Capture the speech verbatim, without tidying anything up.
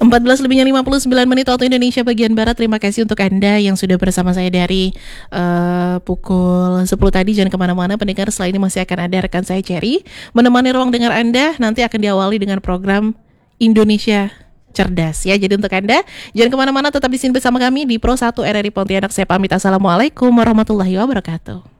empat belas lebihnya lima puluh sembilan menit waktu Indonesia bagian Barat. Terima kasih untuk Anda yang sudah bersama saya dari uh, pukul sepuluh tadi. Jangan kemana-mana pendengar, setelah ini masih akan ada rekan saya Cherry menemani ruang dengar Anda. Nanti akan diawali dengan program Indonesia Cerdas ya. Jadi untuk Anda jangan kemana-mana, tetap di sini bersama kami di Pro satu R R I Pontianak. Saya pamit, assalamualaikum warahmatullahi wabarakatuh.